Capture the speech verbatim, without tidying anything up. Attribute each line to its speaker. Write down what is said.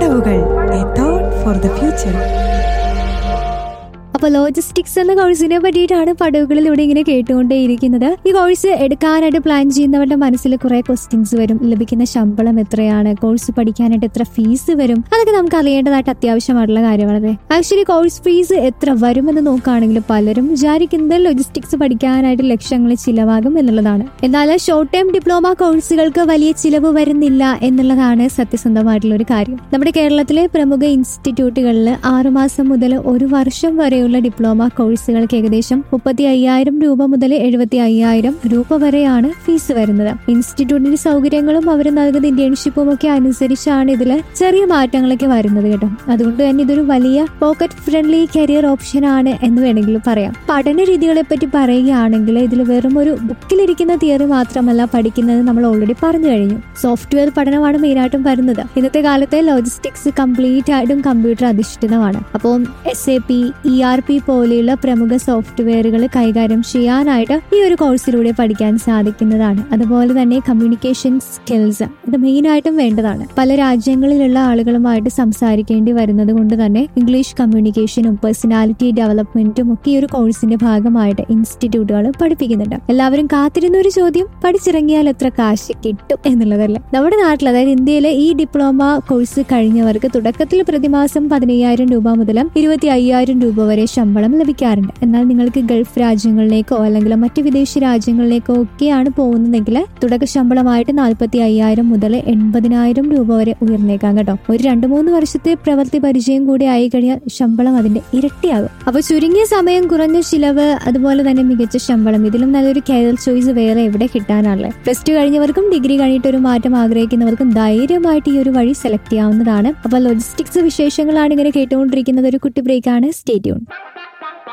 Speaker 1: പടവുകൾ, a thought for the future.
Speaker 2: അപ്പോൾ logistics എന്ന കോഴ്സിനെ പറ്റിയിട്ടാണ് പടവുകളിലൂടെ ഇങ്ങനെ കേട്ടുകൊണ്ടേയിരിക്കുന്നത്. ഈ കോഴ്സ് എടുക്കാനായിട്ട് പ്ലാൻ ചെയ്യുന്നവരുടെ മനസ്സിൽ കുറെ ക്വസ്റ്റ്യൻസ് വരും. ലഭിക്കുന്ന ശമ്പളം എത്രയാണ്, കോഴ്സ് പഠിക്കാനായിട്ട് എത്ര ഫീസ് വരും, അതൊക്കെ നമുക്ക് അറിയേണ്ടതായിട്ട് അത്യാവശ്യമായിട്ടുള്ള കാര്യങ്ങളല്ലേ. ആക്ച്വലി കോഴ്സ് ഫീസ് എത്ര വരുമെന്ന് നോക്കുകയാണെങ്കിൽ പലരും വിചാരിക്കുന്നത് ലോജിസ്റ്റിക്സ് പഠിക്കാനായിട്ട് ലക്ഷങ്ങൾ ചിലവാകും എന്നുള്ളതാണ്. എന്നാൽ ഷോർട്ട് ടൈം ഡിപ്ലോമ കോഴ്സുകൾക്ക് വലിയ ചിലവ് വരുന്നില്ല എന്നുള്ളതാണ് സത്യസന്ധമായിട്ടുള്ള ഒരു കാര്യം. നമ്മുടെ കേരളത്തിലെ പ്രമുഖ ഇൻസ്റ്റിറ്റ്യൂട്ടുകളിൽ ആറുമാസം മുതൽ ഒരു വർഷം വരെയുള്ള ഡിപ്ലോമ കോഴ്സുകൾക്ക് ഏകദേശം മുപ്പത്തി അയ്യായിരം രൂപ മുതൽ എഴുപത്തി അയ്യായിരം രൂപ വരെയാണ് ഫീസ് വരുന്നത്. ഇൻസ്റ്റിറ്റ്യൂട്ടിന്റെ സൗകര്യങ്ങളും അവർ നൽകുന്ന ഇന്റേൺഷിപ്പും ഒക്കെ അനുസരിച്ചാണ് ഇതിൽ ചെറിയ മാറ്റങ്ങളൊക്കെ വരുന്നത് കേട്ടോ. അതുകൊണ്ട് തന്നെ ഇതൊരു വലിയ പോക്കറ്റ് ഫ്രണ്ട്ലി കരിയർ ഓപ്ഷൻ ആണ് എന്ന് വേണമെങ്കിൽ പറയാം. പഠന രീതികളെ പറ്റി പറയുകയാണെങ്കിൽ ഇതിൽ വെറും ഒരു ബുക്കിലിരിക്കുന്ന തിയറി മാത്രമല്ല പഠിക്കുന്നത്, നമ്മൾ ഓൾറെഡി പറഞ്ഞു കഴിഞ്ഞു. സോഫ്റ്റ്വെയർ പഠനമാണ് മെയിനായിട്ടും വരുന്നത്. ഇന്നത്തെ കാലത്തെ ലോജിസ്റ്റിക്സ് കംപ്ലീറ്റ് ആയിട്ടും കമ്പ്യൂട്ടർ അധിഷ്ഠിതമാണ്. അപ്പോൾ S A P E R P പോലെയുള്ള പ്രമുഖ സോഫ്റ്റ്വെയറുകൾ കൈകാര്യം ചെയ്യാനായിട്ട് ഈ ഒരു കോഴ്സിലൂടെ പഠിക്കാൻ സാധിക്കുന്നതാണ്. അതുപോലെ തന്നെ കമ്മ്യൂണിക്കേഷൻ സ്കിൽസ് ഇത് മെയിൻ ആയിട്ടും വേണ്ടതാണ്. പല രാജ്യങ്ങളിലുള്ള ആളുകളുമായിട്ട് സംസാരിക്കേണ്ടി വരുന്നത് കൊണ്ട് തന്നെ ഇംഗ്ലീഷ് കമ്മ്യൂണിക്കേഷനും പേഴ്സണാലിറ്റി ഡെവലപ്മെന്റും ഒക്കെ ഈ ഒരു കോഴ്സിന്റെ ഭാഗമായിട്ട് ഇൻസ്റ്റിറ്റ്യൂട്ടുകൾ പഠിപ്പിക്കുന്നുണ്ട്. എല്ലാവരും കാത്തിരുന്ന ഒരു ചോദ്യം, പഠിച്ചിറങ്ങിയാൽ എത്ര കാശ് കിട്ടും എന്നുള്ളതല്ലേ. നമ്മുടെ നാട്ടിൽ അതായത് ഇന്ത്യയിലെ ഈ ഡിപ്ലോമ കോഴ്സ് കഴിഞ്ഞവർക്ക് തുടക്കത്തിൽ പ്രതിമാസം പതിനയ്യായിരം രൂപ മുതൽ ഇരുപത്തി അയ്യായിരം രൂപ വരെ ശമ്പളം ലഭിക്കാറുണ്ട്. എന്നാൽ നിങ്ങൾക്ക് ഗൾഫ് രാജ്യങ്ങളിലേക്കോ അല്ലെങ്കിൽ മറ്റ് വിദേശ രാജ്യങ്ങളിലേക്കോ ഒക്കെയാണ് പോകുന്നതെങ്കിൽ തുടക്ക ശമ്പളമായിട്ട് നാൽപ്പത്തി അയ്യായിരം മുതൽ എൺപതിനായിരം രൂപ വരെ ഉയർന്നേക്കാം കേട്ടോ. ഒരു രണ്ടു മൂന്ന് വർഷത്തെ പ്രവൃത്തി പരിചയം കൂടി ആയി കഴിഞ്ഞാൽ ശമ്പളം അതിന്റെ ഇരട്ടിയാകും. അപ്പൊ ചുരുങ്ങിയ സമയം, കുറഞ്ഞ ചിലവ്, അതുപോലെ തന്നെ മികച്ച ശമ്പളം, ഇതിലും നല്ലൊരു കരിയർ ചോയ്സ് വേറെ എവിടെ കിട്ടാനാണല്ലേ. പ്ലസ് ടു കഴിഞ്ഞവർക്കും ഡിഗ്രി കഴിഞ്ഞിട്ട് ഒരു മാറ്റം ആഗ്രഹിക്കുന്നവർക്കും ധൈര്യമായിട്ട് ഈ ഒരു വഴി സെലക്ട് ചെയ്യാവുന്നതാണ്. അപ്പൊ ലോജിസ്റ്റിക്സ് വിശേഷങ്ങളാണ് ഇങ്ങനെ കേട്ടുകൊണ്ടിരിക്കുന്നത്. ഒരു കുട്ടി ബ്രേക്കാണ്. Stay tune.